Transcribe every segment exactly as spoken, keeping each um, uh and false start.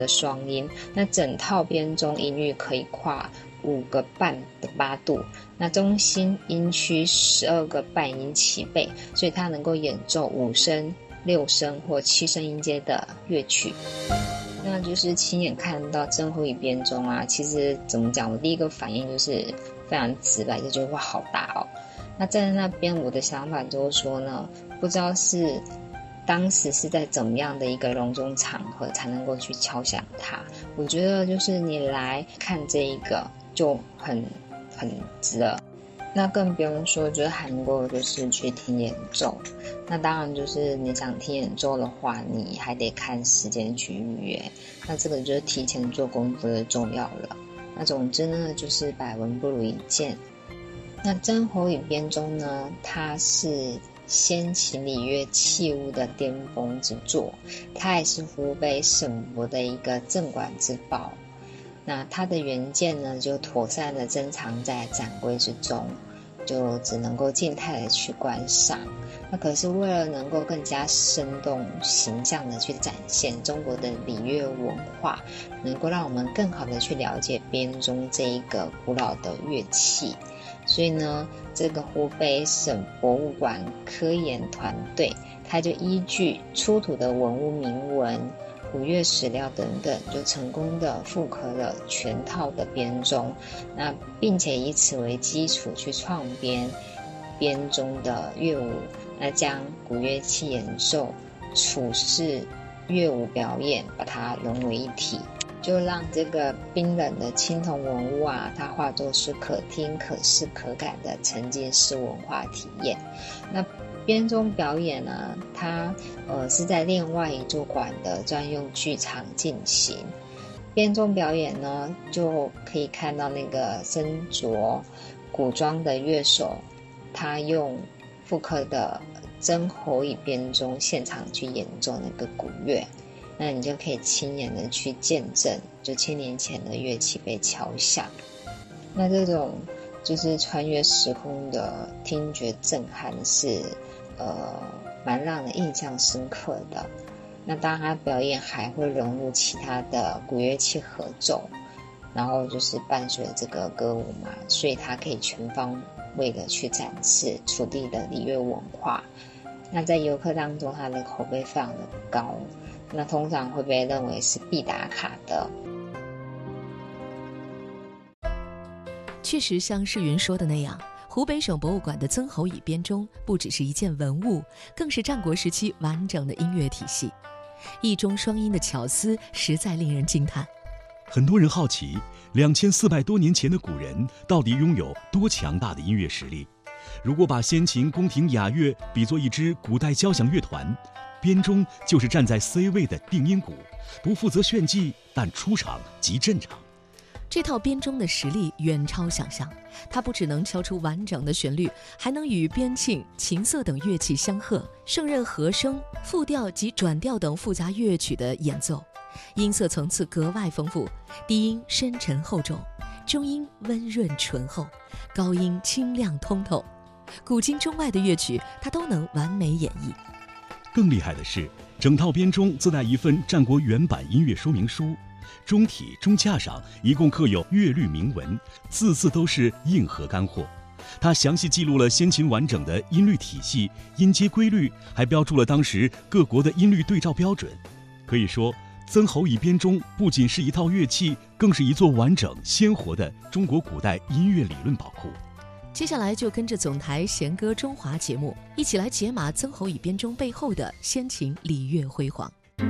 的双音。那整套编钟音域可以跨五个半的八度，那中心音区十二个半音齐备，所以它能够演奏五声、六声或七声音阶的乐曲。那就是亲眼看到曾侯乙编钟啊，其实怎么讲，我第一个反应就是非常直白，就觉得哇好大哦。那站在那边，我的想法就是说呢，不知道是当时是在怎么样的一个隆重场合才能够去敲响它。我觉得就是你来看这一个就很很值了。那更不用说就是韩国就是去听演奏，那当然就是你想听演奏的话，你还得看时间去预约，那这个就是提前做功夫的重要了。那总之呢，就是百闻不如一见。那曾侯乙编钟呢，它是先秦礼乐器物的巅峰之作，它也是湖北省博的一个镇馆之宝。那它的原件呢，就妥善的珍藏在展柜之中，就只能够静态的去观赏。那可是为了能够更加生动形象的去展现中国的礼乐文化，能够让我们更好的去了解编钟这一个古老的乐器，所以呢，这个湖北省博物馆科研团队，它就依据出土的文物铭文、古乐史料等等，就成功的复刻了全套的编钟，那并且以此为基础去创编编钟的乐舞，那将古乐器演奏、处事、乐舞表演，把它融为一体，就让这个冰冷的青铜文物啊，它化作是可听、可视、可感的沉浸式文化体验。那编钟表演呢，它呃是在另外一座馆的专用剧场进行。编钟表演呢，就可以看到那个身着古装的乐手，他用复刻的曾侯乙编钟现场去演奏那个古乐，那你就可以亲眼的去见证，就千年前的乐器被敲响。那这种就是穿越时空的听觉震撼是呃蛮让人印象深刻的。那当然他表演还会融入其他的古乐器合奏，然后就是伴随这个歌舞嘛，所以它可以全方位的去展示楚地的礼乐文化。那在游客当中，它的口碑非常的高，那通常会被认为是必打卡的。 确实像世云说的那样，湖北省博物馆的曾侯乙编钟不只是一件文物，更是战国时期完整的音乐体系。一中双音的巧思实在令人惊叹。 很多人好奇，两千四百多年前的古人到底拥有多强大的音乐实力？如果把先秦宫廷雅乐比作一支古代交响乐团，编钟就是站在 C 位的定音鼓，不负责炫技，但出场即震场。 这套编钟的实力远超想象，它不只能敲出完整的旋律，还能与边磬、琴瑟等乐器相和，胜任和声、复调及转调等复杂乐曲的演奏。音色层次格外丰富，低音深沉厚重，中音温润醇厚，高音清亮通透，古今中外的乐曲它都能完美演绎。 更厉害的是，整套编钟自带一份战国原版音乐说明书，钟体、钟架上一共刻有乐律铭文，字字都是硬核干货。它详细记录了先秦完整的音律体系、音阶规律，还标注了当时各国的音律对照标准。可以说，曾侯乙编钟不仅是一套乐器，更是一座完整鲜活的中国古代音乐理论宝库。 接下来就跟着总台弦歌中华节目，一起来解码曾侯乙编钟背后的先秦礼乐辉煌。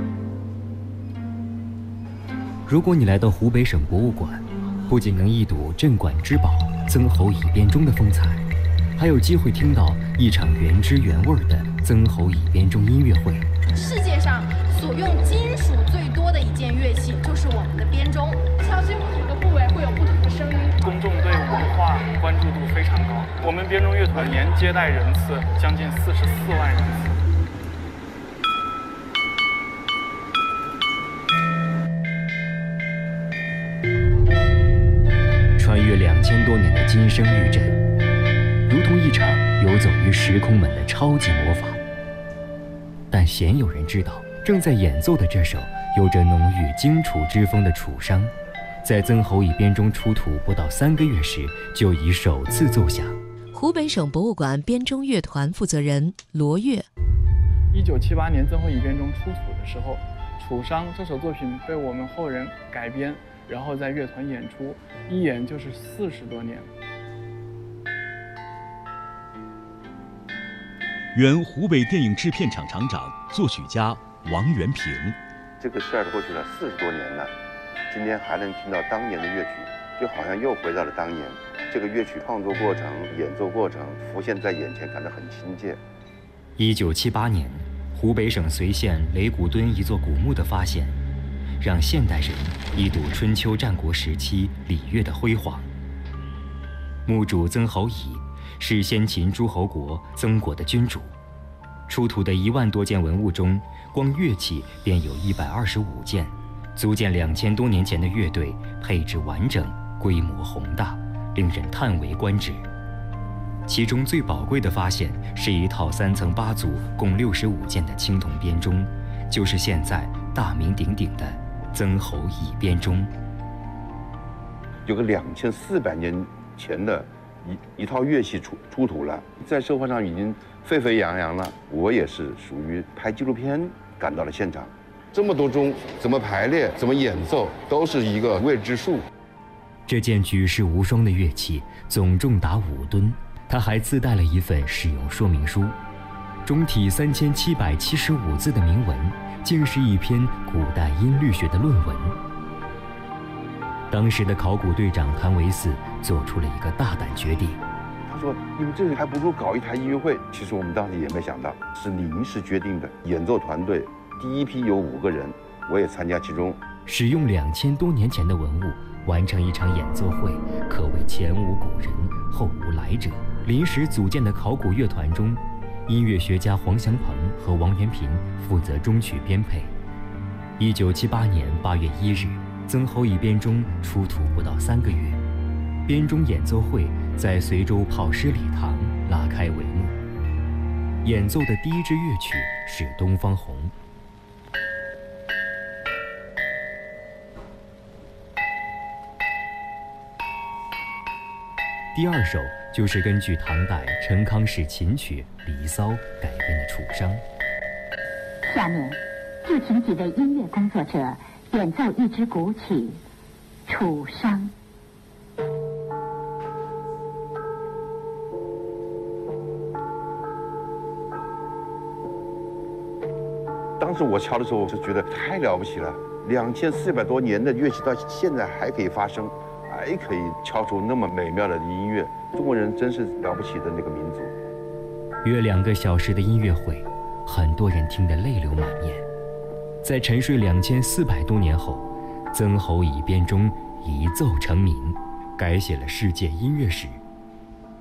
如果你来到湖北省博物馆，不仅能一睹镇馆之宝曾侯乙编钟的风采，还有机会听到一场原汁原味的曾侯乙编钟音乐会。 世界上所用金属最多的一件乐器就是我们的编钟，敲击不同的部位会有不同的声音。 公众对文化关注度非常高，我们编钟乐团年接待人次将近四十四万人次。 穿越两千多年的金声玉振，如同一场游走于时空门的超级魔法。但鲜有人知道，正在演奏的这首有着浓郁荆楚之风的楚商，在曾侯乙编钟出土不到三个月时，就已首次奏响。 湖北省博物馆编钟乐团负责人罗跃， 一九七八年曾侯乙编钟出土的时候，楚商这首作品被我们后人改编，然后在乐团演出，一演就是四十多年。 原湖北电影制片厂厂长、作曲家王元平。 这个事儿过去了四十多年了，今天还能听到当年的乐曲，就好像又回到了当年。这个乐曲创作过程、演奏过程浮现在眼前，感到很亲切。 一九七八年，湖北省随县雷鼓墩一座古墓的发现，让现代人一睹春秋战国时期礼乐的辉煌。墓主曾侯乙是先秦诸侯国曾国的君主，出土的一万多件文物中，光乐器便有一百二十五件，足见两千多年前的乐队配置完整、规模宏大，令人叹为观止。其中最宝贵的发现是一套三层八组、共六十五件的青铜编钟，就是现在大名鼎鼎的曾侯乙编钟。 有个两千四百年前的一一套乐器出出土了，在社会上已经沸沸扬扬了。我也是属于拍纪录片赶到了现场，这么多钟怎么排列、怎么演奏，都是一个未知数。 这件举世无双的乐器总重达五吨，它还自带了一份使用说明书，中体三千七百七十五字的铭文，竟是一篇古代音律学的论文。当时的考古队长谭维四做出了一个大胆决定， 他说：“你们这个还不如搞一台音乐会。”其实我们当时也没想到，是临时决定的。演奏团队第一批有五个人，我也参加其中。 使用两千多年前的文物完成一场演奏会，可谓前无古人后无来者。临时组建的考古乐团中，音乐学家黄祥鹏和王元平负责中曲编配。一九七八年八月一日，曾侯乙编钟出土不到三个月，编钟演奏会在随州炮师礼堂拉开帷幕。演奏的第一支乐曲是《东方红》。第二首就是根据唐代陈康氏琴曲《离骚》改编的《楚商》。 下面，就请几位音乐工作者演奏一支古曲《楚商》。 当时我敲的时候，我就觉得太了不起了，两千四百多年的乐器到现在还可以发声。还可以敲出那么美妙的音乐，中国人真是了不起的那个民族。 约两个小时的音乐会，很多人听得泪流满面。在沉睡两千四百多年后，曾侯乙编钟一奏成名，改写了世界音乐史。